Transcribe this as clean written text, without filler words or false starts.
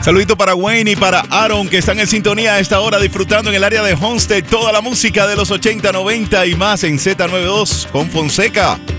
Saludito para Wayne y para Aaron, que están en sintonía a esta hora disfrutando en el área de Homestead toda la música de los 80, 90 y más en Z92 con Fonseca.